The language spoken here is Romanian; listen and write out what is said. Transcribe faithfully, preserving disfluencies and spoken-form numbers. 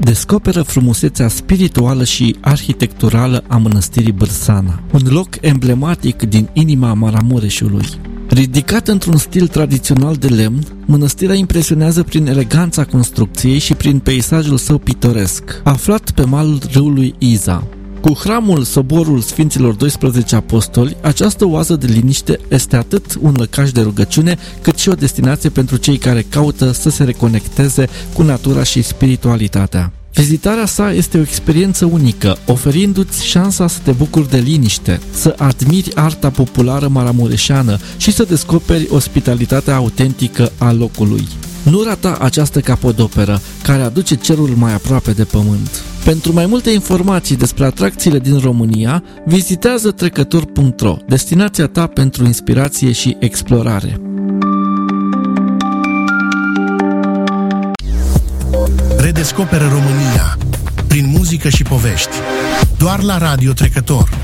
descoperă frumusețea spirituală și arhitecturală a mănăstirii Bârsana, un loc emblematic din inima Maramureșului. Ridicat într-un stil tradițional de lemn, mănăstirea impresionează prin eleganța construcției și prin peisajul său pitoresc, aflat pe malul râului Iza. Cu hramul, soborul Sfinților doisprezece Apostoli, această oază de liniște este atât un lăcaș de rugăciune, cât și o destinație pentru cei care caută să se reconecteze cu natura și spiritualitatea. Vizitarea sa este o experiență unică, oferindu-ți șansa să te bucuri de liniște, să admiri arta populară maramureșeană și să descoperi ospitalitatea autentică a locului. Nu rata această capodoperă, care aduce cerul mai aproape de pământ. Pentru mai multe informații despre atracțiile din România, vizitează trecător punct ro, destinația ta pentru inspirație și explorare. Redescoperă România prin muzică și povești. Doar la Radio Trecător.